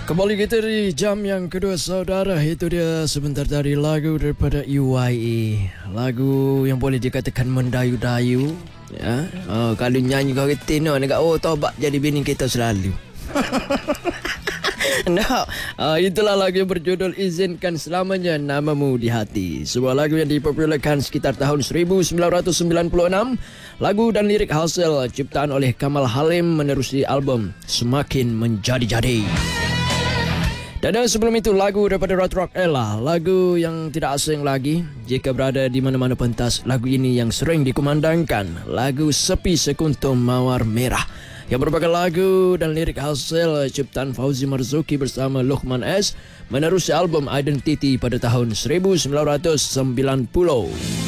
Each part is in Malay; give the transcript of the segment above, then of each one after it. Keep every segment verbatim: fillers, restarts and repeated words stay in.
Kembali kita di jam yang kedua saudara. Itu dia sebentar dari lagu daripada U Y A. Lagu yang boleh dikatakan mendayu-dayu ya. Oh, kalau nyanyi kau kata no, dekat oh tobat jadi bini kita selalu. Nah, uh, itulah lagu yang berjudul Izinkan Selamanya Namamu di Hati. Sebuah lagu yang dipopularkan sekitar tahun seribu sembilan ratus sembilan puluh enam. Lagu dan lirik hasil ciptaan oleh Kamal Halim menerusi album Semakin Menjadi-Jadi. Dan sebelum itu lagu daripada Rat Rock Ella, lagu yang tidak asing lagi jika berada di mana-mana pentas. Lagu ini yang sering dikumandangkan, lagu Sepi Sekuntum Mawar Merah, yang merupakan lagu dan lirik hasil ciptaan Fauzi Marzuki bersama Luqman S menerusi album Identity pada tahun seribu sembilan ratus sembilan puluh.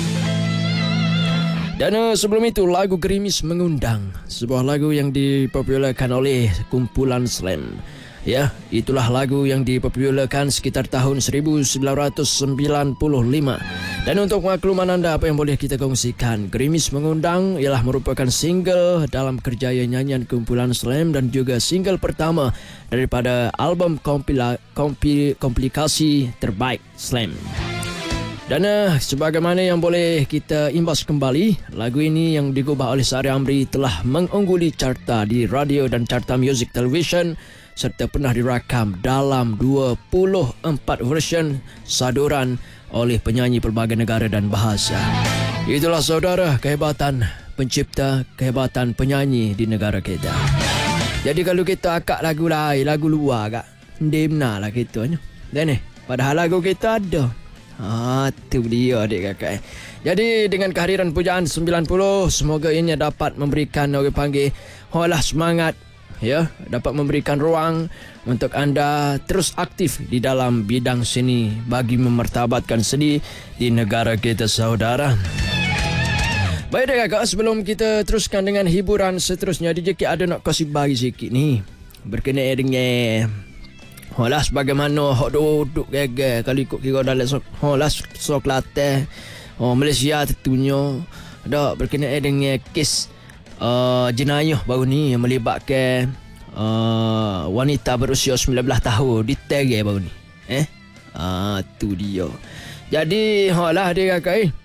Dan uh, sebelum itu lagu Gerimis Mengundang, sebuah lagu yang dipopularkan oleh kumpulan Slam. Ya, itulah lagu yang dipopularkan sekitar tahun seribu sembilan ratus sembilan puluh lima. Dan untuk makluman anda apa yang boleh kita kongsikan, Gerimis Mengundang ialah merupakan single dalam kerjaya nyanyian kumpulan Slam dan juga single pertama daripada album kompila, kompi, komplikasi terbaik Slam. Dan uh, sebagaimana yang boleh kita imbas kembali, lagu ini yang digubah oleh Sari Amri telah mengungguli carta di radio dan carta music television serta pernah dirakam dalam dua puluh empat version saduran oleh penyanyi pelbagai negara dan bahasa. Itulah saudara kehebatan pencipta, kehebatan penyanyi di negara kita. Jadi kalau kita akak lagu lain, lagu luar kak, dimna lah kita ni. Dan ni, padahal lagu kita ada. Ah, tu dia adik kakak. Jadi dengan kehadiran pujaan sembilan puluh, semoga ini dapat memberikan orang panggil holah semangat, ya, dapat memberikan ruang untuk anda terus aktif di dalam bidang seni bagi memertabatkan seni di negara kita saudara. Baik kakak, sebelum kita teruskan dengan hiburan seterusnya, D J K ada nak kasih bagi sikit ni berkenaan dengan holah sebagaimana hok duduk geger kalau ikut kira dalam holah sok Kelantan, oh Malaysia tentunya dak berkenaan dengan kes Uh, jenayah baru ni yang melibatkan uh, wanita berusia sembilan belas tahun diteror baru ni. Eh? Ah, tu dia. Jadi, hak lah dia kakak eh.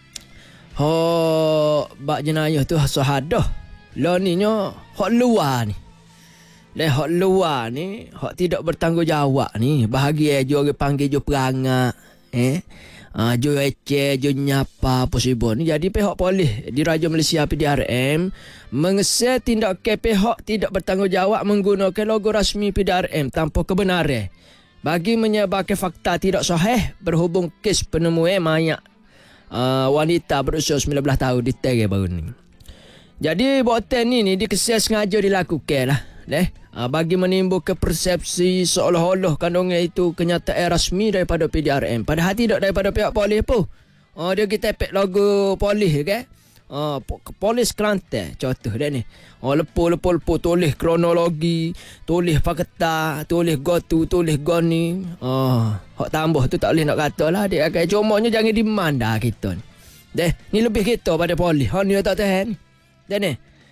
Hak bak jenayah tu sahadah. Lah ni nya hak luar ni. Lah hak luar ni, hak tidak bertanggungjawab ni, bahagia je orang panggil je perangak. Eh? Ah, jo receh, jo nyapa possible ni. Jadi pihak polis di Raja Malaysia P D R M mengesah tindakan pihak tidak bertanggungjawab menggunakan logo rasmi P D R M tanpa kebenaran bagi menyebarkan fakta tidak sahih berhubung kes penemuan mayat uh, wanita berusia sembilan belas tahun di Terang baru ni. Jadi buatan ni ni dikesah sengaja dilakukan lah. Deh, bagi menimbulkan persepsi seolah-olah kandungan itu kenyataan rasmi daripada P D R M. Padahal tidak daripada pihak polis pun. Oh, dia kita tepek logo polis kan. Oh, polis Kelantan contoh dia ni. Oh, lepo-lepo-lepo tulis kronologi, tulis fakta, tulis gotu, tulis goni. Oh, hak tambah tu tak boleh nak kata lah. Dia akan cumanya jangan dimanda kita ni. Deh, ni lebih kita pada polis. Ha, ni tak tahan. Deh ni.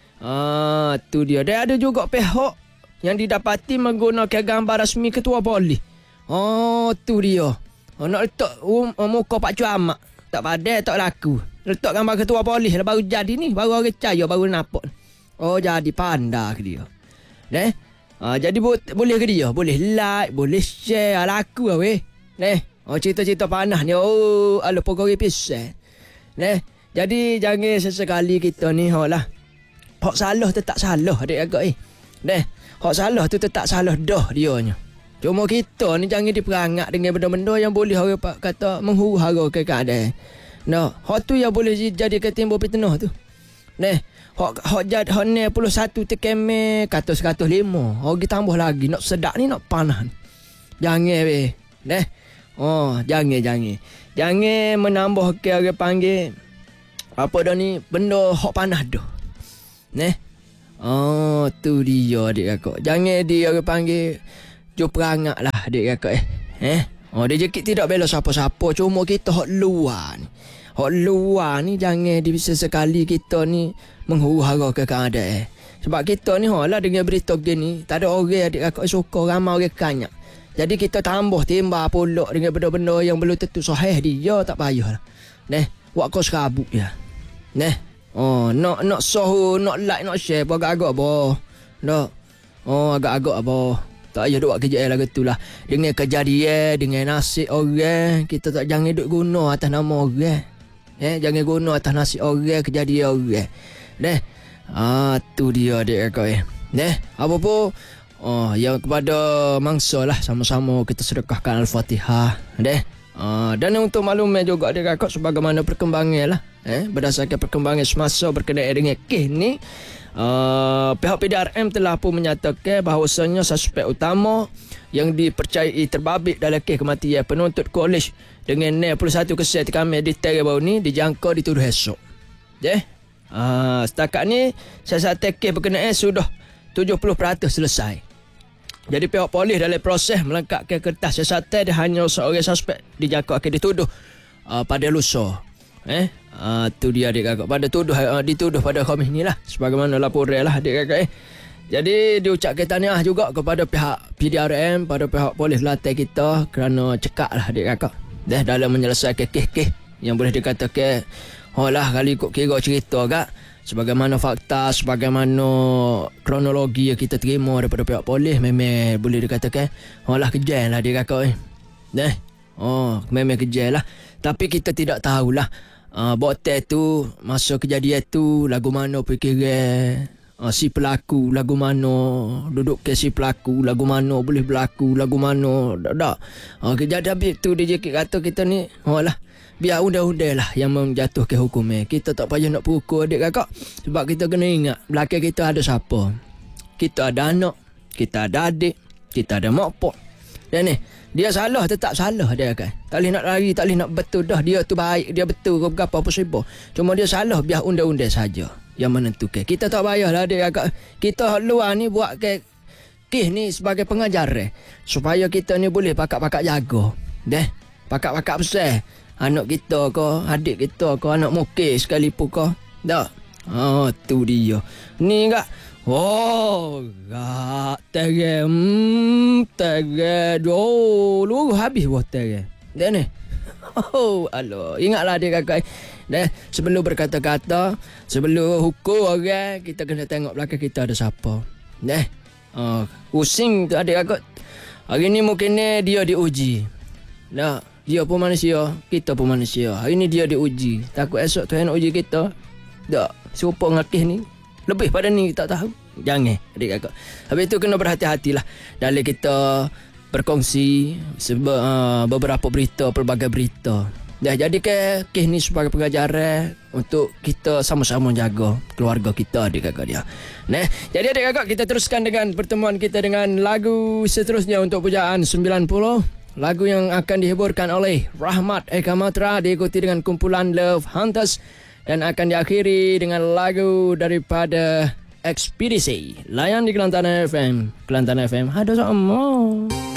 Ah, tu dia. Dan ada juga pihak yang didapati menggunakan gambar rasmi ketua polis. Oh, tu dia. Oh, nak letak um, muka Pak Cuamak. Tak padai, tak laku. Letak gambar ketua polis lah baru jadi ni. Baru orang percaya, baru nampak. Oh, jadi pandai ke dia. Neh? Ah, jadi bo- boleh ke dia? Boleh like, boleh share. Laku lah weh. Neh? Oh, cerita-cerita panas ni. Oh, alah pokok pisah. Neh? Jadi jangan sesekali kita ni, oh lah. Hak salah tu tak salah adik agak eh. Deh, hak salah tu tak salah dah dianya. Cuma kita ni jangan diperangak dengan benda-benda yang boleh orang kata menghuru-hara ke keadaan. Nah, hak tu yang boleh jadi ketimbul fitnah tu. Neh, hak hak jadi hak enam puluh satu tekeme kata seratus lima. Oh, kita tambah lagi nak sedap ni nak panas. Jangan weh. Neh. Oh, jangan jangan. Jangan menambah ke orang panggil apa dah ni benda hak panas dah. Neh. Oh, tu dia adik kakak. Jangan dia orang panggil jo perangak lah adik kakak eh. Eh. Oh, dia jekit tidak bela siapa-siapa. Cuma kita hak luar ni. Hak luar ni jangan bisa sekali kita ni menghuru-hara ke keadaan eh. Sebab kita ni lah dengan berita gini, tak ada orang adik kakak suka, ramai orang kanyak. Jadi kita tambah timbal pulak dengan benda-benda yang belum tentu sahih dia, tak payah lah. Neh, buat kau serabut ya. Neh, oh, nak nak sohu, nak like, nak share, agak-agak apa. Nak, oh, agak-agak apa. Tak payah buat kerja lah gitu lah. Dengan kejadian, dengan nasib orang, kita tak jangan duk guna atas nama orang. Eh, jangan guna atas nasib orang, kejadian orang. Neh, ah, tu dia adik kakak eh. Neh, apa pun, oh, yang kepada mangsa lah, sama-sama kita sedekahkan Al-Fatihah. Neh, ah, dan untuk maklumat juga adik kakak sebagaimana perkembangan lah. Eh, berdasarkan perkembangan semasa berkenaan dengan kes ni, Uh, pihak P D R M telah pun menyatakan bahawasanya suspek utama yang dipercayai terbabit dalam kes kematian penuntut kolej dengan enam puluh satu kes kami di Terang baru ni dijangka dituduh esok. Okay? Uh, setakat ni siasatan kes berkenaan sudah tujuh puluh peratus selesai. Jadi pihak polis dalam proses melengkapkan kertas siasatan dan hanya seorang suspek dijangka akan dituduh uh, pada lusa. Eh, uh, tu dia adik kakak. Pada tuduh uh, dituduh pada Khamis ni lah, sebagaimana laporan lah adik kakak eh. Jadi diucapkan tahniah juga kepada pihak P D R M, pada pihak polis Kelantan kita kerana cekak lah adik kakak. Dah dalam menyelesaikan kes-kes yang boleh dikatakan oh lah kali ikut kira cerita kak, sebagaimana fakta, sebagaimana kronologi yang kita terima daripada pihak polis, memang boleh dikatakan oh lah kejam lah adik kakak eh. Dah, oh memang kejam lah. Tapi kita tidak tahulah Uh, botol tu masa kejadian tu lagu mana fikiran uh, si pelaku, lagu mana duduk ke si pelaku, lagu mana boleh berlaku, lagu mana tak tak uh, kejadian habis tu dia kata kita ni oh lah biar undang-undang lah yang menjatuhkan hukumnya. Kita tak payah nak pukul adik kakak, sebab kita kena ingat belakang kita ada siapa. Kita ada anak, kita ada adik, kita ada mak pak. Dan ni dia salah tetap salah dia kan. Tak boleh nak lari, tak boleh nak betul dah. Dia tu baik, dia betul ke apa apa sebab. Cuma dia salah biar undang-undang saja yang menentukan. Kita tak payahlah dia kakak. Kita luar ni buat ke kes ni sebagai pengajar eh, supaya kita ni boleh pakak-pakak jaga. Deh, pakak-pakak besar. Anak kita ke, adik kita ke, anak mukir sekalipun ke. Tak. Oh, tu dia. Ni kak. Oh, gak terang, hmm, terang, oh, lu habis buat terang. Dah ni, oh, aloh, ingatlah dia kakak. Dah, sebelum berkata-kata, sebelum hukum orang, kita kena tengok belakang kita ada siapa. Dah, oh, pusing tu adik kakak. Hari ni mungkin ni dia diuji. Dah, dia pun manusia, kita pun manusia. Hari ni dia diuji. Takut esok Tuhan nak uji kita. Tak, serupa dengan kes ni. Lebih pada ni tak tahu. Jangan adik kakak. Habis tu kena berhati-hatilah dalam kita berkongsi seba, uh, beberapa berita, pelbagai berita. Dah jadi ke kes ni sebagai pengajaran untuk kita sama-sama jaga keluarga kita adik kakak dia. Nah, jadi adik kakak kita teruskan dengan pertemuan kita dengan lagu seterusnya untuk pujaan sembilan puluh. Lagu yang akan dihiburkan oleh Rahmat Eka Matra diikuti dengan kumpulan Love Hunters. Dan akan diakhiri dengan lagu daripada Ekspedisi. Layan di Kelantan F M. Kelantan F M ada sama.